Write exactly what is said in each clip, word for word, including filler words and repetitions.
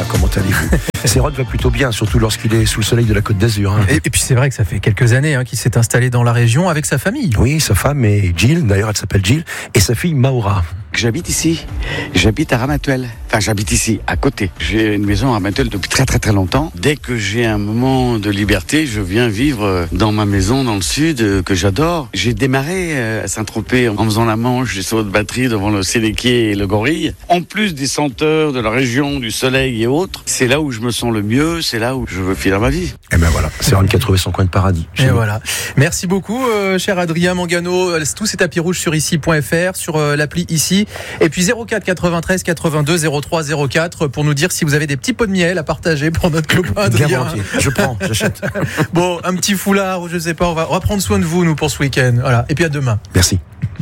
comment allez-vous? Cérode va plutôt bien, surtout lorsqu'il est sous le soleil de la Côte d'Azur. Hein. Et, et puis c'est vrai que ça fait quelques années hein, qu'il s'est installé dans la région avec sa famille. Oui, sa femme est Jill, d'ailleurs elle s'appelle Jill, et sa fille Maura. J'habite ici, j'habite à Ramatuelle. Enfin, j'habite ici, à côté. J'ai une maison à Ramatuelle depuis très très très longtemps. Dès que j'ai un moment de liberté, je viens vivre dans ma maison dans le sud, que j'adore. J'ai démarré à Saint-Tropez en faisant la manche, des sauts de batterie devant le Sénéquier et le Gorille. En plus des senteurs de la région, du soleil et autres, c'est là où je me sens le mieux, c'est là où je veux finir ma vie. Et ben voilà, Cérode qui a trouvé son coin de paradis. Et voilà. Merci beaucoup, euh, cher Adrien Mangano. Tous ces tapis rouges sur ici point f r, sur euh, l'appli ici. Et puis zéro quatre quatre-vingt-treize quatre-vingt-deux zéro trois zéro quatre pour nous dire si vous avez des petits pots de miel à partager pour notre copain Adrien. Bien volontiers. Je prends, j'achète. Bon, un petit foulard ou je sais pas, on va, on va prendre soin de vous nous pour ce week-end. Voilà. Et puis à demain. Merci.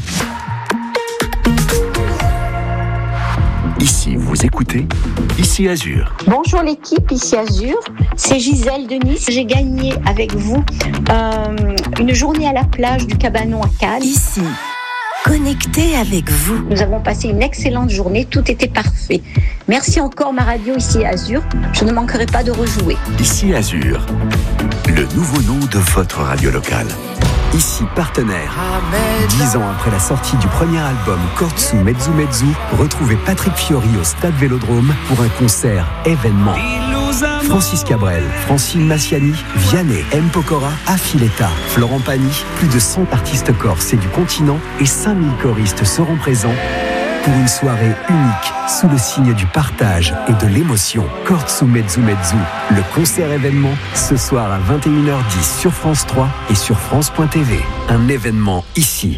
Ici, vous écoutez Ici Azur. Bonjour l'équipe, ici Azur. C'est Gisèle de Nice. J'ai gagné avec vous euh, une journée à la plage du Cabanon à Cannes. Ici, connecté avec vous. Nous avons passé une excellente journée, tout était parfait. Merci encore ma radio ici Azur. Je ne manquerai pas de rejouer. Ici Azur, le nouveau nom de votre radio locale. Ici partenaire. Dix ans après la sortie du premier album Kortsu Mezzu Mezzu, retrouvez Patrick Fiori au Stade Vélodrome pour un concert événement. Francis Cabrel, Francine Massiani, Vianney, M. Pokora, Affiletta, Florent Pagny, plus de cent artistes corses et du continent et cinq mille choristes seront présents pour une soirée unique sous le signe du partage et de l'émotion. Kortsu Mezzu Mezzu, le concert événement ce soir à vingt et une heures dix sur France trois et sur France point t v. Un événement ici.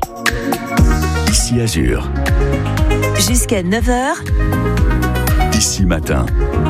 Ici Azur. Jusqu'à neuf heures. Ici matin.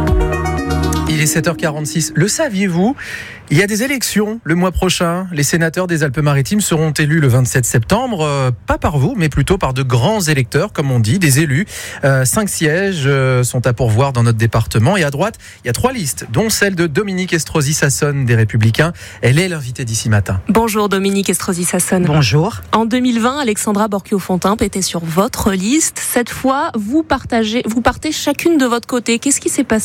Il est sept heures quarante-six. Le saviez-vous ? Il y a des élections le mois prochain. Les sénateurs des Alpes-Maritimes seront élus le vingt-sept septembre, euh, pas par vous, mais plutôt par de grands électeurs, comme on dit, des élus. Euh, cinq sièges euh, sont à pourvoir dans notre département. Et à droite, il y a trois listes, dont celle de Dominique Estrosi Sassone des Républicains. Elle est l'invitée d'ici matin. Bonjour Dominique Estrosi Sassone. Bonjour. En deux mille vingt, Alexandra Borchio-Fontimp était sur votre liste. Cette fois, vous partagez, vous partez chacune de votre côté. Qu'est-ce qui s'est passé ?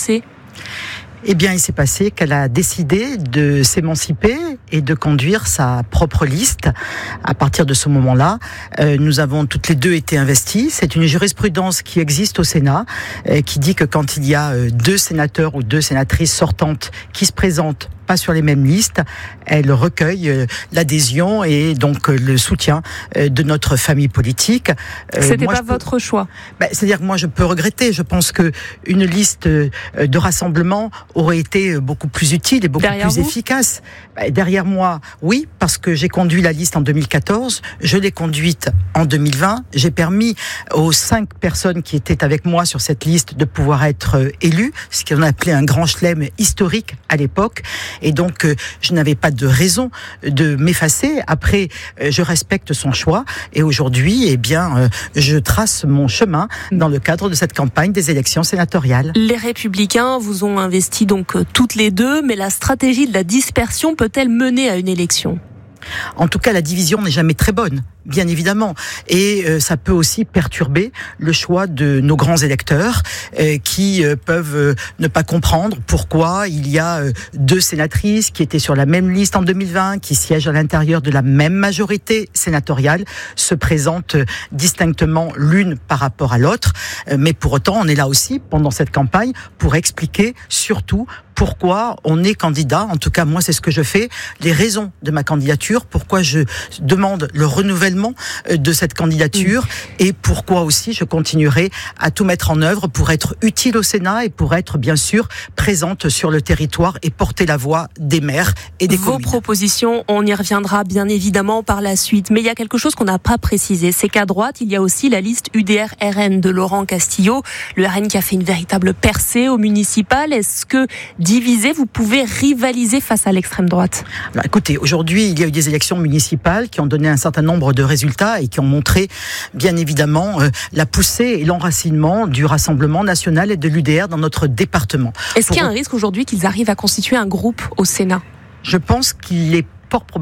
Eh bien, il s'est passé qu'elle a décidé de s'émanciper et de conduire sa propre liste. À partir de ce moment-là, euh, nous avons toutes les deux été investies. C'est une jurisprudence qui existe au Sénat, euh, qui dit que quand il y a euh, deux sénateurs ou deux sénatrices sortantes qui se présentent pas sur les mêmes listes, elle recueille euh, l'adhésion et donc euh, le soutien euh, de notre famille politique. Euh, C'était moi, pas peux... votre choix. Ben, c'est-à-dire que moi, je peux regretter. Je pense que une liste euh, de rassemblement aurait été beaucoup plus utile et beaucoup derrière plus vous efficace. Ben, derrière moi, oui, parce que j'ai conduit la liste en deux mille quatorze, je l'ai conduite en deux mille vingt. J'ai permis aux cinq personnes qui étaient avec moi sur cette liste de pouvoir être euh, élues, ce qu'on appelait un grand chelem historique à l'époque. Et donc, euh, je n'avais pas de raison de m'effacer. Après, euh, je respecte son choix. Et aujourd'hui, eh bien, euh, je trace mon chemin dans le cadre de cette campagne des élections sénatoriales. Les Républicains vous ont investi donc euh, toutes les deux, mais la stratégie de la dispersion peut-elle mener à une élection ? En tout cas, la division n'est jamais très bonne, bien évidemment. Et euh, ça peut aussi perturber le choix de nos grands électeurs euh, qui euh, peuvent euh, ne pas comprendre pourquoi il y a euh, deux sénatrices qui étaient sur la même liste en deux mille vingt, qui siègent à l'intérieur de la même majorité sénatoriale, se présentent euh, distinctement l'une par rapport à l'autre. Euh, mais pour autant, on est là aussi, pendant cette campagne, pour expliquer surtout pourquoi on est candidat. En tout cas, moi, c'est ce que je fais. Les raisons de ma candidature, pourquoi je demande le renouvellement de cette candidature et pourquoi aussi je continuerai à tout mettre en œuvre pour être utile au Sénat et pour être, bien sûr, présente sur le territoire et porter la voix des maires et des Vos communes. propositions, on y reviendra bien évidemment par la suite. Mais il y a quelque chose qu'on n'a pas précisé. C'est qu'à droite, il y a aussi la liste U D R R N de Laurent Castillo. Le R N qui a fait une véritable percée au municipal. Est-ce que divisé, vous pouvez rivaliser face à l'extrême droite? Alors, écoutez, aujourd'hui, il y a eu des élections municipales qui ont donné un certain nombre de résultats et qui ont montré, bien évidemment, euh, la poussée et l'enracinement du Rassemblement national et de l'U D R dans notre département. Est-ce Pour... qu'il y a un risque aujourd'hui qu'ils arrivent à constituer un groupe au Sénat? Je pense qu'il est fort probable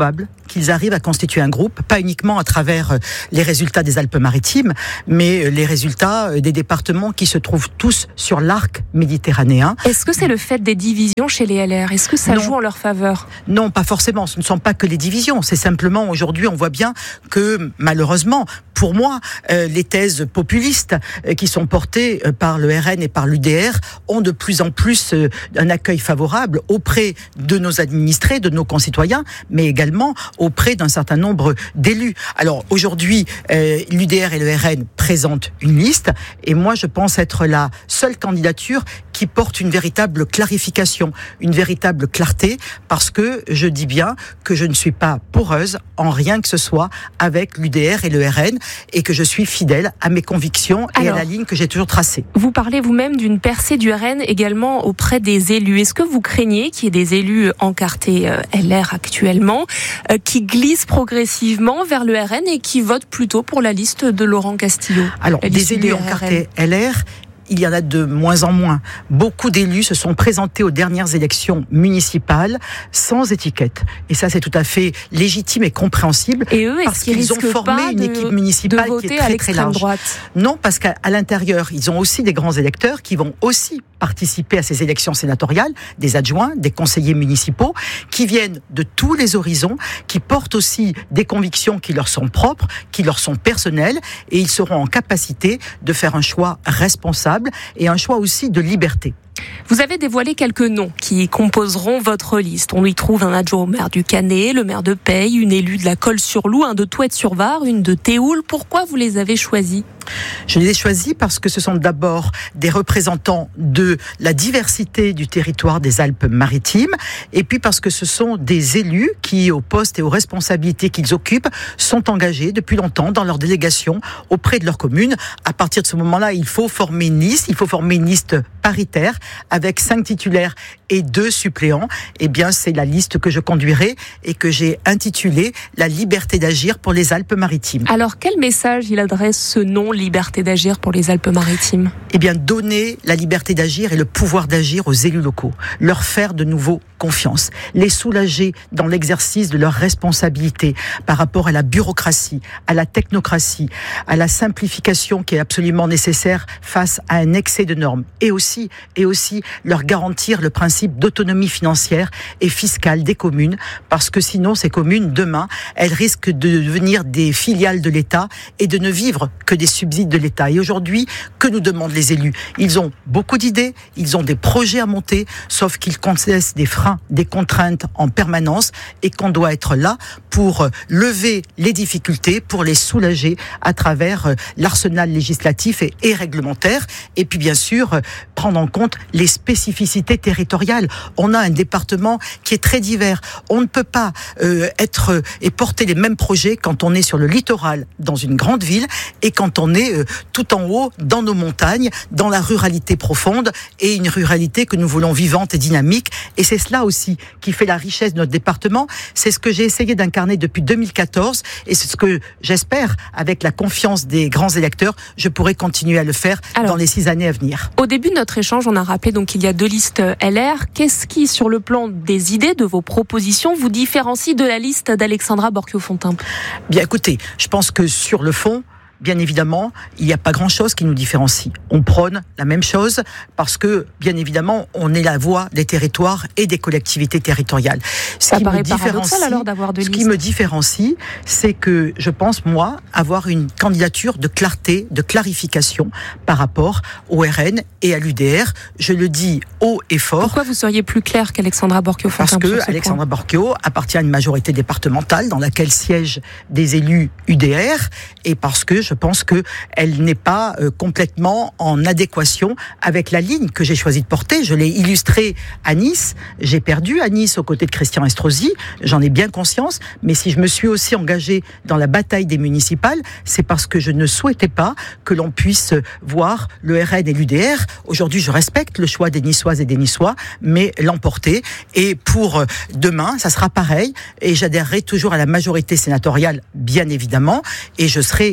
qu'ils arrivent à constituer un groupe, pas uniquement à travers les résultats des Alpes-Maritimes, mais les résultats des départements qui se trouvent tous sur l'arc méditerranéen. Est-ce que c'est le fait des divisions chez les L R ? Est-ce que ça non. joue en leur faveur ? Non, pas forcément. Ce ne sont pas que les divisions. C'est simplement, aujourd'hui, on voit bien que, malheureusement, pour moi, euh, les thèses populistes euh, qui sont portées euh, par le R N et par l'U D R ont de plus en plus euh, un accueil favorable auprès de nos administrés, de nos concitoyens, mais également auprès d'un certain nombre d'élus. Alors aujourd'hui, euh, l'U D R et le R N présentent une liste, et moi je pense être la seule candidature qui porte une véritable clarification, une véritable clarté, parce que je dis bien que je ne suis pas poreuse en rien que ce soit avec l'U D R et le R N, et que je suis fidèle à mes convictions et Alors, à la ligne que j'ai toujours tracée. Vous parlez vous-même d'une percée du R N également auprès des élus. Est-ce que vous craignez qu'il y ait des élus encartés euh, L R actuellement euh, qui glissent progressivement vers le R N et qui votent plutôt pour la liste de Laurent Castillo ? Alors, des élus encartés L R, il y en a de moins en moins. Beaucoup d'élus se sont présentés aux dernières élections municipales sans étiquette. Et ça, c'est tout à fait légitime et compréhensible. Et eux, parce est-ce qu'ils qu'ils ont risquent formé pas une de, équipe municipale de voter qui est à très très l'extrême large. droite ? Non, parce qu'à à l'intérieur, ils ont aussi des grands électeurs qui vont aussi participer à ces élections sénatoriales, des adjoints, des conseillers municipaux, qui viennent de tous les horizons, qui portent aussi des convictions qui leur sont propres, qui leur sont personnelles, et ils seront en capacité de faire un choix responsable et un choix aussi de liberté. Vous avez dévoilé quelques noms qui composeront votre liste. On y trouve un adjoint au maire du Canet, le maire de Peille, une élue de la Colle-sur-Loup, un de Touët-sur-Var, une de Théoul. Pourquoi vous les avez choisis ? Je les ai choisis parce que ce sont d'abord des représentants de la diversité du territoire des Alpes-Maritimes, et puis parce que ce sont des élus qui, aux postes et aux responsabilités qu'ils occupent, sont engagés depuis longtemps dans leur délégation auprès de leur commune. À partir de ce moment-là, il faut former une liste, il faut former une liste paritaire avec cinq titulaires et deux suppléants. Eh bien, c'est la liste que je conduirai et que j'ai intitulée « La liberté d'agir pour les Alpes-Maritimes ». Alors, quel message il adresse ce nom « Liberté d'agir pour les Alpes-Maritimes » ? Eh bien, donner la liberté d'agir et le pouvoir d'agir aux élus locaux, leur faire de nouveau confiance, les soulager dans l'exercice de leurs responsabilités par rapport à la bureaucratie, à la technocratie, à la simplification qui est absolument nécessaire face à un excès de normes, et aussi, et aussi leur garantir le principe d'autonomie financière et fiscale des communes, parce que sinon ces communes, demain, elles risquent de devenir des filiales de l'État et de ne vivre que des subsides de l'État. Et aujourd'hui, que nous demandent les élus ? Ils ont beaucoup d'idées, ils ont des projets à monter, sauf qu'ils connaissent des freins, des contraintes en permanence, et qu'on doit être là pour lever les difficultés, pour les soulager à travers l'arsenal législatif et, et réglementaire, et puis bien sûr prendre en compte les spécificités territoriales. On a un département qui est très divers. On ne peut pas euh, être et porter les mêmes projets quand on est sur le littoral dans une grande ville et quand on est euh, tout en haut dans nos montagnes, dans la ruralité profonde, et une ruralité que nous voulons vivante et dynamique. Et c'est cela aussi qui fait la richesse de notre département. C'est ce que j'ai essayé d'incarner depuis deux mille quatorze, et c'est ce que j'espère, avec la confiance des grands électeurs, je pourrai continuer à le faire Alors, dans les six années à venir. Au début de notre échange, on a rappelé donc qu'il y a deux listes L R. Qu'est-ce qui, sur le plan des idées, de vos propositions, vous différencie de la liste d'Alexandra Borchio-Fontimp ? Bien, écoutez, je pense que sur le fond, bien évidemment, il n'y a pas grand-chose qui nous différencie. On prône la même chose parce que, bien évidemment, on est la voix des territoires et des collectivités territoriales. Ce Ça qui paraît me paradoxal alors d'avoir deux Ce listes. qui me différencie, c'est que je pense, moi, avoir une candidature de clarté, de clarification par rapport au R N et à l'U D R. Je le dis haut et fort. Pourquoi vous seriez plus clair qu'Alexandra Borchio-Fontimp ? Parce que Alexandra Borchio appartient à une majorité départementale dans laquelle siègent des élus U D R, et parce que je pense qu'elle n'est pas euh, complètement en adéquation avec la ligne que j'ai choisi de porter. Je l'ai illustré à Nice. J'ai perdu à Nice aux côtés de Christian Estrosi. J'en ai bien conscience. Mais si je me suis aussi engagée dans la bataille des municipales, c'est parce que je ne souhaitais pas que l'on puisse voir le R N et l'U D R. Aujourd'hui, je respecte le choix des Niçoises et des Niçois, mais l'emporter. Et pour demain, ça sera pareil. Et j'adhérerai toujours à la majorité sénatoriale, bien évidemment. Et je serai aussi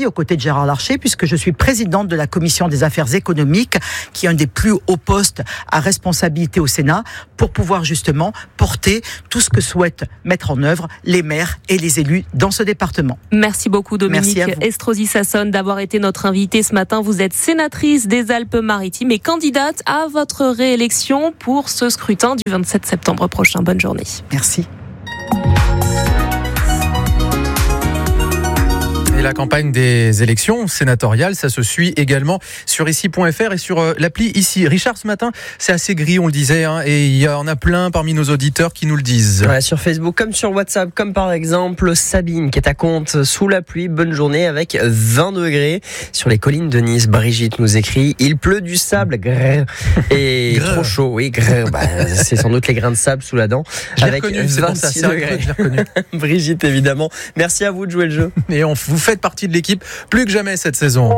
aux côtés de Gérard Larcher, puisque je suis présidente de la commission des affaires économiques, qui est un des plus hauts postes à responsabilité au Sénat, pour pouvoir justement porter tout ce que souhaitent mettre en œuvre les maires et les élus dans ce département. Merci beaucoup Dominique Estrosi-Sassone d'avoir été notre invitée ce matin. Vous êtes sénatrice des Alpes-Maritimes et candidate à votre réélection pour ce scrutin du vingt-sept septembre prochain. Bonne journée. Merci. Et la campagne des élections sénatoriales, ça se suit également sur ici point f r et sur euh, l'appli ici. Richard, ce matin, c'est assez gris, on le disait, hein, et il y en a plein parmi nos auditeurs qui nous le disent. Ouais, sur Facebook comme sur WhatsApp, comme par exemple Sabine qui est à Comte sous la pluie. Bonne journée avec vingt degrés sur les collines de Nice. Brigitte nous écrit: il pleut du sable grrr, et grrr. Trop chaud. Oui, grrr, bah, c'est sans doute les grains de sable sous la dent. Je l'ai avec reconnu, c'est pour ça, c'est vrai que je l'ai reconnu. Brigitte, évidemment. Merci à vous de jouer le jeu. Et on vous faites partie de l'équipe plus que jamais cette saison.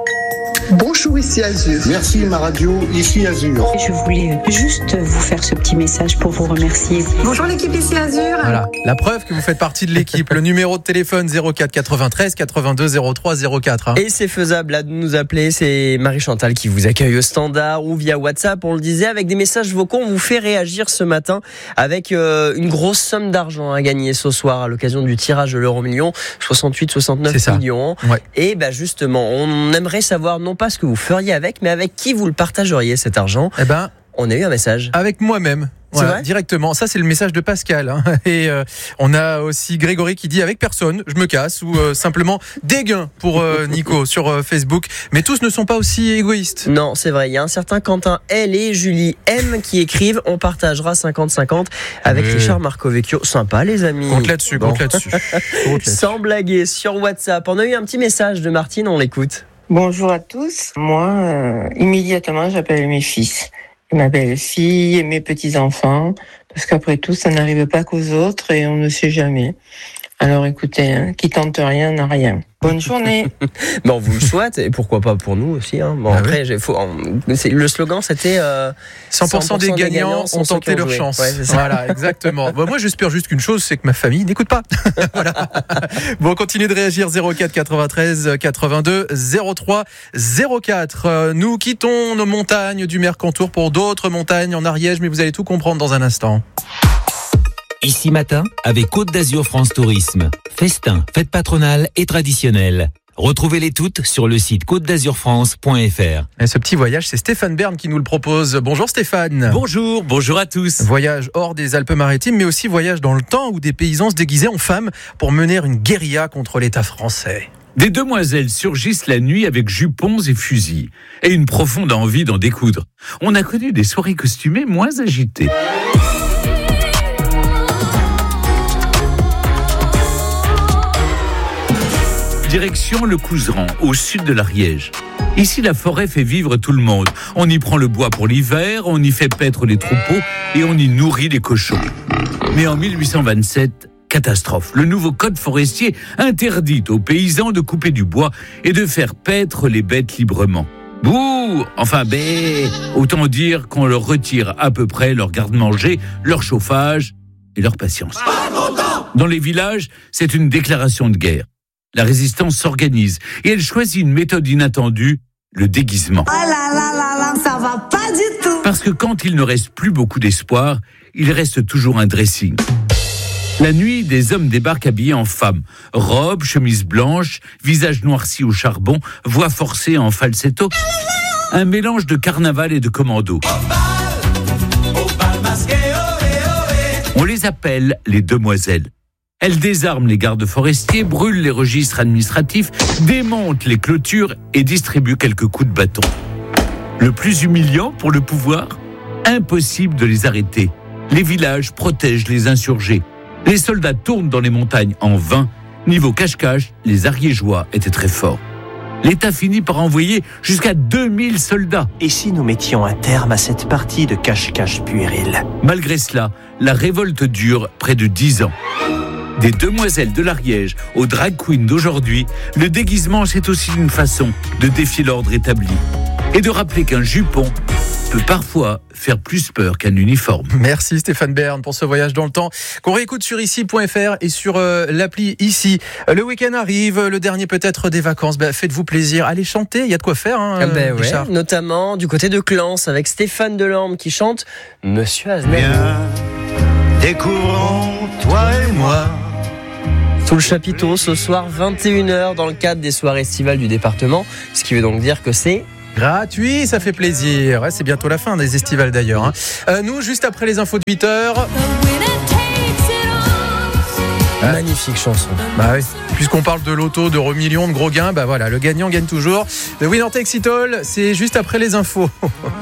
Bonjour, ici Azur. Merci ma radio, ici Azur. Je voulais juste vous faire ce petit message pour vous remercier. Bonjour l'équipe, ici Azur. Voilà, la preuve que vous faites partie de l'équipe. Le numéro de téléphone zéro quatre quatre-vingt-treize quatre-vingt-deux zéro trois zéro quatre. Hein. Et c'est faisable là de nous appeler. C'est Marie-Chantal qui vous accueille au standard ou via WhatsApp. On le disait, avec des messages vocaux, on vous fait réagir ce matin avec euh, une grosse somme d'argent à gagner ce soir à l'occasion du tirage de l'euro million, soixante-huit soixante-neuf millions. Ouais. Et bah justement, on aimerait savoir non pas ce que vous feriez avec, mais avec qui vous le partageriez cet argent. Eh ben, on a eu un message. Avec moi-même. C'est Voilà, vrai directement. Ça, c'est le message de Pascal. Hein. Et euh, on a aussi Grégory qui dit avec personne, je me casse, ou euh, simplement des gains pour euh, Nico sur euh, Facebook. Mais tous ne sont pas aussi égoïstes. Non, c'est vrai. Il y a un certain Quentin L et Julie M qui écrivent: on partagera cinquante cinquante avec oui. Richard Marcovecchio. Sympa, les amis. Compte là-dessus, bon. compte là-dessus. Compte là-dessus. Sans blaguer, sur WhatsApp, on a eu un petit message de Martine, on l'écoute. Bonjour à tous. Moi, euh, immédiatement, j'appelle mes fils, ma belle-fille et mes petits-enfants, parce qu'après tout, ça n'arrive pas qu'aux autres et on ne sait jamais. Alors écoutez, hein, qui tente rien n'a rien. Bonne journée. Bon, on vous le souhaite, et pourquoi pas pour nous aussi. Hein. Bon, ah après, oui. faut, c'est, le slogan, c'était euh, cent pour cent des gagnants, des gagnants ont tenté leur chance. Ouais, voilà, exactement. Bon, moi, j'espère juste qu'une chose, c'est que ma famille n'écoute pas. Voilà. Bon, continuez de réagir. zéro quatre quatre-vingt-treize quatre-vingt-deux zéro trois zéro quatre. Nous quittons nos montagnes du Mercantour pour d'autres montagnes en Ariège, mais vous allez tout comprendre dans un instant. Ici matin, avec Côte d'Azur France Tourisme. Festins, fêtes patronales et traditionnelles. Retrouvez-les toutes sur le site côte d'azur france point f r. Et ce petit voyage, c'est Stéphane Bern qui nous le propose. Bonjour Stéphane. Bonjour, bonjour à tous. Voyage hors des Alpes-Maritimes, mais aussi voyage dans le temps où des paysans se déguisaient en femmes pour mener une guérilla contre l'État français. Des demoiselles surgissent la nuit avec jupons et fusils, et une profonde envie d'en découdre. On a connu des soirées costumées moins agitées. Direction le Couserans, au sud de l'Ariège. Ici, la forêt fait vivre tout le monde. On y prend le bois pour l'hiver, on y fait paître les troupeaux et on y nourrit les cochons. Mais en mille huit cent vingt-sept, catastrophe. Le nouveau code forestier interdit aux paysans de couper du bois et de faire paître les bêtes librement. Bouh! Enfin, bé! Autant dire qu'on leur retire à peu près leur garde-manger, leur chauffage et leur patience. Dans les villages, c'est une déclaration de guerre. La résistance s'organise et elle choisit une méthode inattendue, le déguisement. Oh là là là là, ça va pas du tout. Parce que quand il ne reste plus beaucoup d'espoir, il reste toujours un dressing. La nuit, des hommes débarquent habillés en femmes. Robes, chemises blanches, visage noirci au charbon, voix forcée en falsetto. Un mélange de carnaval et de commando. On les appelle les demoiselles. Elles désarment les gardes forestiers, brûlent les registres administratifs, démontent les clôtures et distribuent quelques coups de bâton. Le plus humiliant pour le pouvoir, impossible de les arrêter. Les villages protègent les insurgés. Les soldats tournent dans les montagnes en vain. Niveau cache-cache, les Ariégeois étaient très forts. L'État finit par envoyer jusqu'à deux mille soldats. Et si nous mettions un terme à cette partie de cache-cache puéril ? Malgré cela, la révolte dure près de dix ans. Des demoiselles de l'Ariège aux drag queens d'aujourd'hui, le déguisement, c'est aussi une façon de défier l'ordre établi. Et de rappeler qu'un jupon peut parfois faire plus peur qu'un uniforme. Merci Stéphane Bern pour ce voyage dans le temps qu'on réécoute sur ici point f r et sur euh, l'appli Ici. Le week-end arrive, le dernier peut-être des vacances. Bah, faites-vous plaisir, allez chanter, il y a de quoi faire. Hein, ben ouais, notamment du côté de Clans avec Stéphane Delorme qui chante Monsieur Aznavour. Découvrons toi et moi. Sous le chapiteau ce soir vingt et une heures dans le cadre des soirées estivales du département, ce qui veut donc dire que c'est gratuit, ça fait plaisir. Ouais, c'est bientôt la fin des estivales d'ailleurs. Hein. Euh, nous, juste après les infos de huit heures. Ah. Magnifique chanson. Bah oui. Puisqu'on parle de loto, de remillions, de gros gains, bah voilà, le gagnant gagne toujours. The Winner Takes It All, c'est juste après les infos.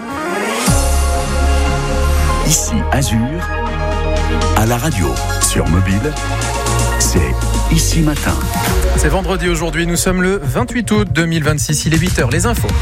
Ici Azur, à la radio, sur mobile, c'est Ici Matin. C'est vendredi aujourd'hui, nous sommes le vingt-huit août deux mille vingt-six, il est huit heures, les infos.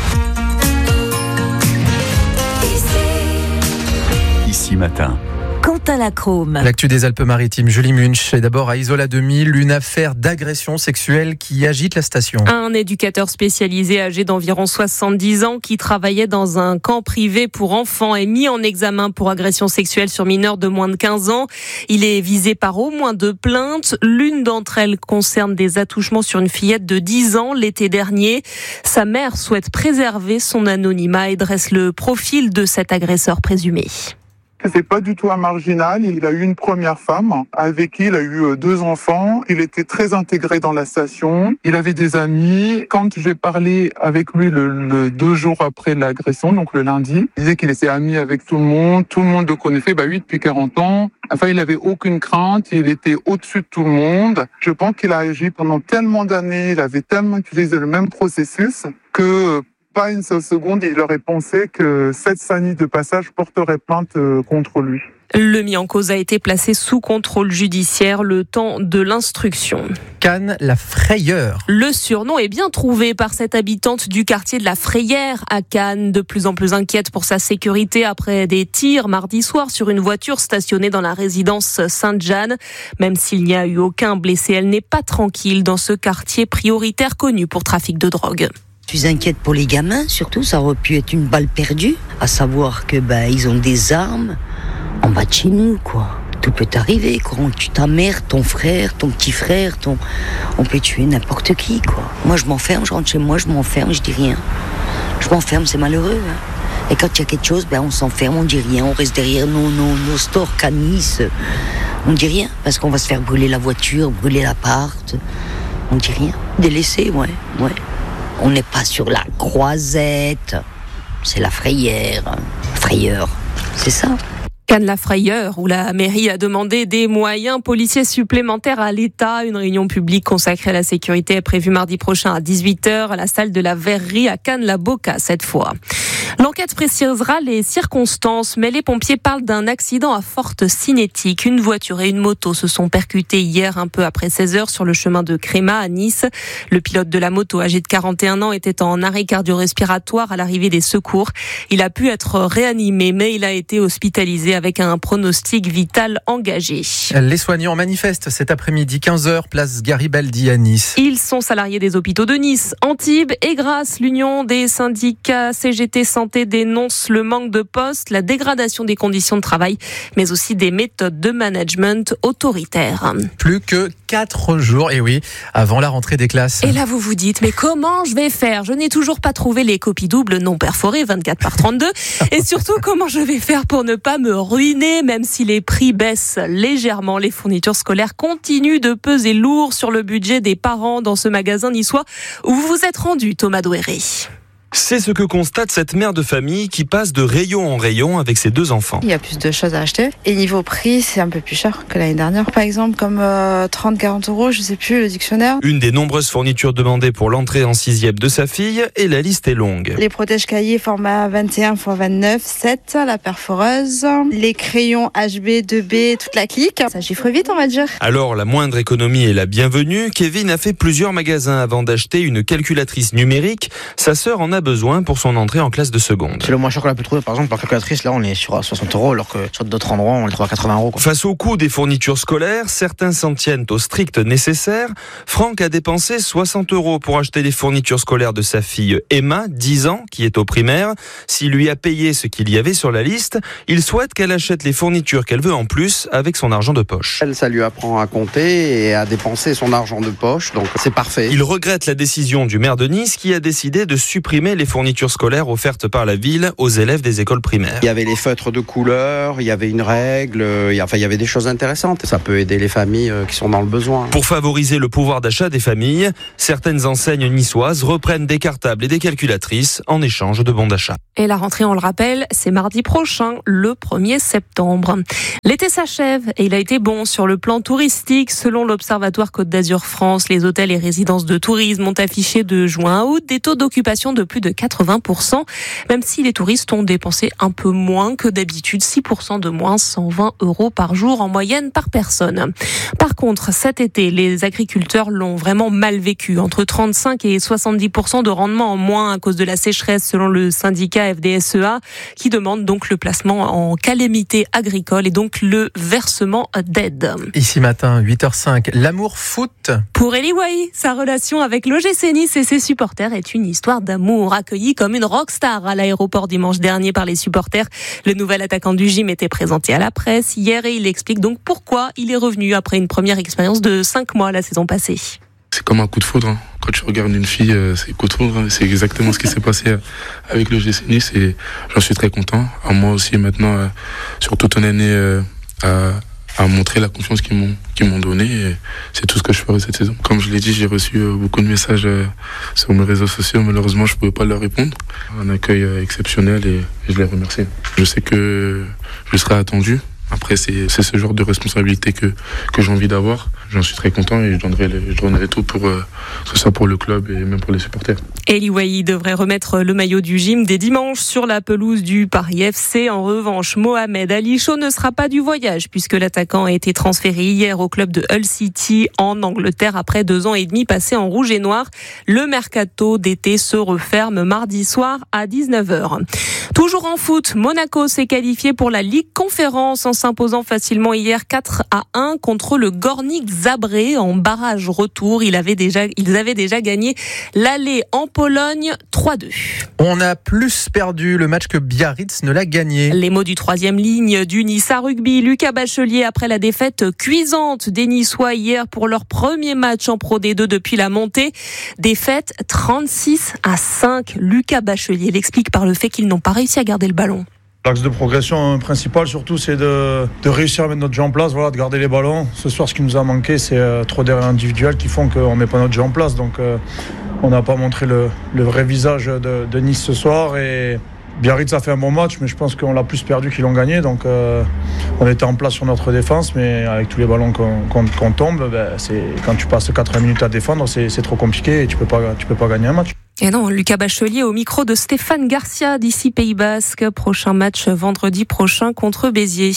Ici Matin. Quentin Lacrome. L'actu des Alpes-Maritimes, Julie Munch. Et d'abord à Isola deux mille, une affaire d'agression sexuelle qui agite la station. Un éducateur spécialisé âgé d'environ soixante-dix ans qui travaillait dans un camp privé pour enfants est mis en examen pour agression sexuelle sur mineurs de moins de quinze ans. Il est visé par au moins deux plaintes. L'une d'entre elles concerne des attouchements sur une fillette de dix ans l'été dernier. Sa mère souhaite préserver son anonymat et dresse le profil de cet agresseur présumé. C'est pas du tout un marginal. Il a eu une première femme avec qui il a eu deux enfants. Il était très intégré dans la station. Il avait des amis. Quand j'ai parlé avec lui le, le deux jours après l'agression, donc le lundi, il disait qu'il était ami avec tout le monde. Tout le monde le connaissait. Bah oui, depuis quarante ans. Enfin, il avait aucune crainte. Il était au-dessus de tout le monde. Je pense qu'il a agi pendant tellement d'années. Il avait tellement utilisé le même processus que pas une seule seconde, il aurait pensé que cette famille de passage porterait plainte contre lui. Le mis en cause a été placé sous contrôle judiciaire le temps de l'instruction. Cannes, la Frayeur. Le surnom est bien trouvé par cette habitante du quartier de la Frayère à Cannes, de plus en plus inquiète pour sa sécurité après des tirs mardi soir sur une voiture stationnée dans la résidence Sainte-Jeanne. Même s'il n'y a eu aucun blessé, elle n'est pas tranquille dans ce quartier prioritaire connu pour trafic de drogue. Je suis inquiète pour les gamins, surtout, ça aurait pu être une balle perdue, à savoir que bah, ils ont des armes en bas de chez nous, quoi. Tout peut arriver, quoi. On tue ta mère, ton frère, ton petit frère, ton... on peut tuer n'importe qui, quoi. Moi, je m'enferme, je rentre chez moi, je m'enferme, je dis rien. Je m'enferme, c'est malheureux. Hein. Et quand il y a quelque chose, ben, on s'enferme, on dit rien, on reste derrière nos, nos, nos stores, canis. On dit rien, parce qu'on va se faire brûler la voiture, brûler l'appart. On dit rien. Délaissé, ouais, ouais. On n'est pas sur la Croisette, c'est la Frayère, Frayeur, c'est ça. Cannes-la-Frayeur, où la mairie a demandé des moyens policiers supplémentaires à l'État. Une réunion publique consacrée à la sécurité est prévue mardi prochain à dix-huit heures à la salle de la Verrerie à Cannes-la-Boca cette fois. L'enquête précisera les circonstances, mais les pompiers parlent d'un accident à forte cinétique. Une voiture et une moto se sont percutées hier un peu après seize heures sur le chemin de Créma à Nice. Le pilote de la moto, âgé de quarante et un ans, était en arrêt cardio-respiratoire à l'arrivée des secours. Il a pu être réanimé, mais il a été hospitalisé avec un pronostic vital engagé. Les soignants manifestent cet après-midi quinze heures, place Garibaldi à Nice. Ils sont salariés des hôpitaux de Nice, Antibes et Grasse. L'Union des syndicats C G T Santé dénonce le manque de postes, la dégradation des conditions de travail, mais aussi des méthodes de management autoritaires. Plus que quatre jours, et oui, avant la rentrée des classes. Et là, vous vous dites, mais comment je vais faire ? Je n'ai toujours pas trouvé les copies doubles non perforées, vingt-quatre par trente-deux. Et surtout, comment je vais faire pour ne pas me ruiner, même si les prix baissent légèrement. Les fournitures scolaires continuent de peser lourd sur le budget des parents dans ce magasin niçois où vous vous êtes rendu, Thomas Douéré. C'est ce que constate cette mère de famille qui passe de rayon en rayon avec ses deux enfants. Il y a plus de choses à acheter. Et niveau prix, c'est un peu plus cher que l'année dernière. Par exemple, comme euh, trente à quarante euros, je sais plus, le dictionnaire. Une des nombreuses fournitures demandées pour l'entrée en sixième de sa fille, et la liste est longue. Les protèges cahiers format vingt et un par vingt-neuf, sept, la perforeuse. Les crayons H B, deux B, toute la clique. Ça chiffre vite, on va dire. Alors, la moindre économie est la bienvenue. Kevin a fait plusieurs magasins avant d'acheter une calculatrice numérique. Sa sœur en a besoin pour son entrée en classe de seconde. C'est le moins cher qu'on a pu trouver. Par exemple, la calculatrice, là, on est sur soixante euros, alors que sur d'autres endroits, on les trouve à quatre-vingts euros. Quoi. Face au coût des fournitures scolaires, certains s'en tiennent au strict nécessaire. Franck a dépensé soixante euros pour acheter les fournitures scolaires de sa fille Emma, dix ans, qui est au primaire. S'il lui a payé ce qu'il y avait sur la liste, il souhaite qu'elle achète les fournitures qu'elle veut en plus avec son argent de poche. Elle, ça lui apprend à compter et à dépenser son argent de poche, donc c'est parfait. Il regrette la décision du maire de Nice qui a décidé de supprimer les fournitures scolaires offertes par la ville aux élèves des écoles primaires. Il y avait les feutres de couleur, il y avait une règle, il y, enfin, il y avait des choses intéressantes. Ça peut aider les familles qui sont dans le besoin. Pour favoriser le pouvoir d'achat des familles, certaines enseignes niçoises reprennent des cartables et des calculatrices en échange de bons d'achat. Et la rentrée, on le rappelle, c'est mardi prochain, le premier septembre. L'été s'achève et il a été bon sur le plan touristique. Selon l'Observatoire Côte d'Azur France, les hôtels et résidences de tourisme ont affiché de juin à août des taux d'occupation de plus de quatre-vingts pour cent, même si les touristes ont dépensé un peu moins que d'habitude, six pour cent de moins, cent vingt euros par jour en moyenne par personne. Par contre, cet été, les agriculteurs l'ont vraiment mal vécu. Entre trente-cinq et soixante-dix pour cent de rendement en moins à cause de la sécheresse, selon le syndicat F D S E A, qui demande donc le placement en calamité agricole et donc le versement d'aide. Ici matin, huit heures cinq, l'amour foot. Pour Eli Wahi, sa relation avec l'O G C Nice et ses supporters est une histoire d'amour, accueillie comme une rockstar à l'aéroport dimanche dernier par les supporters. Le nouvel attaquant du gym était présenté à la presse hier et il explique donc pourquoi il est revenu après une première expérience de cinq mois la saison passée. C'est comme un coup de foudre. Hein. Quand tu regardes une fille, c'est coup de foudre. Hein. C'est exactement ce qui s'est passé avec le G C Nice et j'en suis très content. À moi aussi maintenant, sur toute une année, à, à montrer la confiance qu'ils m'ont, qu'ils m'ont donnée. Et c'est tout ce que je ferai cette saison. Comme je l'ai dit, j'ai reçu beaucoup de messages sur mes réseaux sociaux. Malheureusement, je ne pouvais pas leur répondre. Un accueil exceptionnel et, et je les remercie. Je sais que je serai attendu. Après, c'est, c'est ce genre de responsabilité que, que j'ai envie d'avoir. J'en suis très content et je donnerai, je donnerai tout pour, euh, que ce soit pour le club et même pour les supporters. Eli Wahi devrait remettre le maillot du gym dès dimanche sur la pelouse du Paris F C. En revanche, Mohamed Ali Chaud ne sera pas du voyage puisque l'attaquant a été transféré hier au club de Hull City en Angleterre après deux ans et demi passés en rouge et noir. Le mercato d'été se referme mardi soir à dix-neuf heures. Toujours en foot, Monaco s'est qualifié pour la Ligue Conférence en s'imposant facilement hier quatre à un contre le Gornik Zabrze en barrage retour. Ils avaient déjà, ils avaient déjà gagné l'aller en Pologne trois deux. On a plus perdu le match que Biarritz ne l'a gagné. Les mots du troisième ligne du Niçois Rugby, Lucas Bachelier, après la défaite cuisante des Niçois hier pour leur premier match en Pro D deux depuis la montée. Défaite trente-six à cinq. Lucas Bachelier l'explique par le fait qu'ils n'ont pas réussi à garder le ballon. L'axe de progression principal surtout c'est de, de réussir à mettre notre jeu en place, voilà, de garder les ballons. Ce soir ce qui nous a manqué c'est euh, trop d'erreurs individuelles qui font qu'on ne met pas notre jeu en place. Donc euh, on n'a pas montré le, le vrai visage de, de Nice ce soir et Biarritz a fait un bon match mais je pense qu'on l'a plus perdu qu'ils l'ont gagné. Donc euh, on était en place sur notre défense mais avec tous les ballons qu'on, qu'on, qu'on tombe, ben, c'est, quand tu passes quatre-vingts minutes à défendre c'est, c'est trop compliqué et tu ne peux pas, tu peux pas gagner un match. Et non, Lucas Bachelier au micro de Stéphane Garcia d'ici Pays Basque. Prochain match vendredi prochain contre Béziers.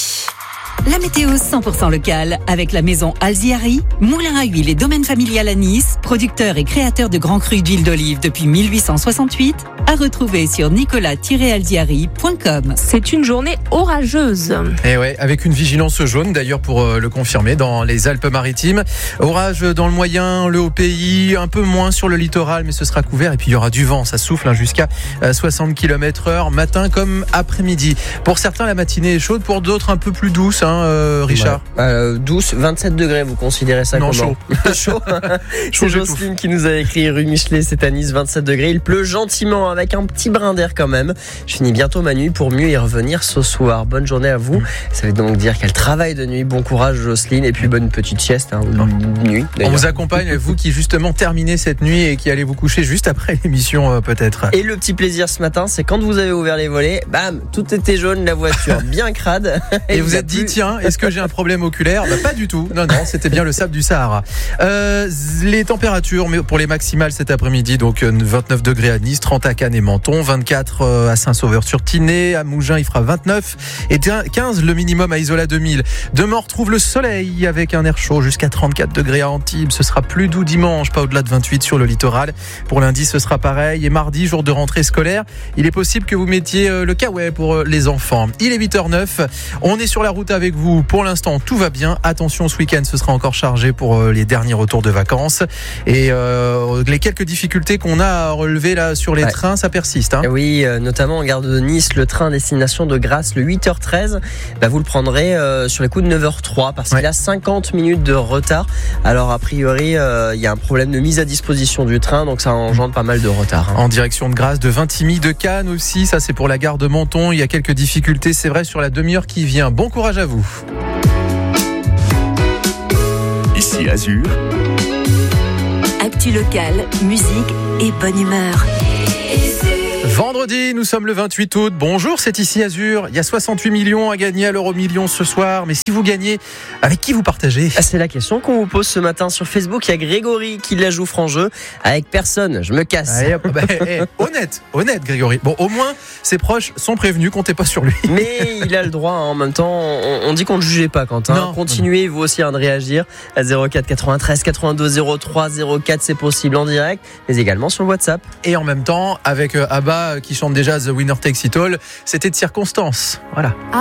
La météo cent pour cent locale avec la maison Alziari, moulin à huile et domaine familial à Nice, producteur et créateur de grands crus d'huile d'olive depuis mille huit cent soixante-huit, à retrouver sur nicolas tiret alziari point com. C'est une journée orageuse. Et ouais, avec une vigilance jaune d'ailleurs pour euh, le confirmer dans les Alpes-Maritimes. Orage dans le moyen, le haut pays, un peu moins sur le littoral mais ce sera couvert et puis il y aura du vent, ça souffle hein, jusqu'à euh, soixante kilomètres heure matin comme après-midi. Pour certains la matinée est chaude, pour d'autres un peu plus douce. Hein, euh, Richard ouais. euh, douce, vingt-sept degrés, vous considérez ça non, comment chaud. Chaud. C'est Jocelyne qui nous a écrit rue Michelet, c'est à Nice, vingt-sept degrés. Il pleut gentiment avec un petit brin d'air quand même. Je finis bientôt ma nuit pour mieux y revenir ce soir. Bonne journée à vous. Ça veut donc dire qu'elle travaille de nuit. Bon courage Jocelyne et puis bonne petite sieste hein, nuit. On vous accompagne, vous qui justement terminez cette nuit et qui allez vous coucher juste après l'émission euh, peut-être. Et le petit plaisir ce matin, c'est quand vous avez ouvert les volets, bam, tout était jaune, la voiture bien crade. Et, et vous êtes dit tiens, est-ce que j'ai un problème oculaire ? Bah, pas du tout. Non, non, c'était bien le sable du Sahara. Euh, les températures mais pour les maximales cet après-midi, donc vingt-neuf degrés à Nice, trente à Cannes et Menton, vingt-quatre à Saint-Sauveur-sur-Tinée, à Mougins il fera vingt-neuf et quinze le minimum à Isola deux mille. Demain on retrouve le soleil avec un air chaud jusqu'à trente-quatre degrés à Antibes. Ce sera plus doux dimanche, pas au-delà de vingt-huit sur le littoral. Pour lundi ce sera pareil et mardi, jour de rentrée scolaire, il est possible que vous mettiez le kawaii pour les enfants. Il est huit heures neuf, on est sur la route avec vous. Pour l'instant tout va bien. Attention, ce week-end ce sera encore chargé pour les derniers retours de vacances et euh, les quelques difficultés qu'on a à relever là sur les ouais. trains, ça persiste. Hein. Oui, euh, notamment en gare de Nice, le train destination de Grasse, le huit heures treize, bah, vous le prendrez euh, sur les coups de neuf heures trois parce ouais. qu'il a cinquante minutes de retard. Alors a priori, il euh, y a un problème de mise à disposition du train, donc ça engendre pas mal de retard. Hein. En direction de Grasse, de Vintimille, de Cannes aussi, ça c'est pour la gare de Menton. Il y a quelques difficultés, c'est vrai, sur la demi-heure qui vient. Bon courage à vous. Ici Azur. Actu locale, musique et bonne humeur. Vendredi, nous sommes le vingt-huit août. Bonjour, c'est ici Azur. Il y a soixante-huit millions à gagner à l'euro million ce soir. Mais si vous gagnez, avec qui vous partagez ? Ah, c'est la question qu'on vous pose ce matin sur Facebook. Il y a Grégory qui la joue franc jeu. Avec personne, je me casse. Allez, hop, bah, hey, honnête, honnête Grégory. Bon, au moins, ses proches sont prévenus, comptez pas sur lui. Mais il a le droit, hein. En même temps, on, on dit qu'on ne jugeait pas, Quentin. Non, Continuez, non. vous aussi, hein, de réagir à zéro quatre quatre-vingt-treize quatre-vingt-deux zéro trois zéro quatre. C'est possible en direct, mais également sur le WhatsApp. Et en même temps, avec euh, Abba qui chante déjà The Winner Takes It All, c'était de circonstance. Voilà.